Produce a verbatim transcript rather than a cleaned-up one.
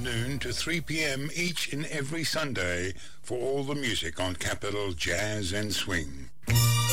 noon to three p.m. each and every Sunday for all the music on Capital Jazz and Swing.